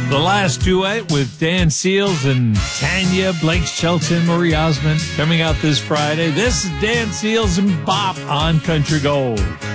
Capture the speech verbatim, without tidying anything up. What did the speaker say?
The last duet with Dan Seals and Tanya, Blake Shelton, Marie Osmond coming out this Friday. This is Dan Seals and Bop on Country Gold.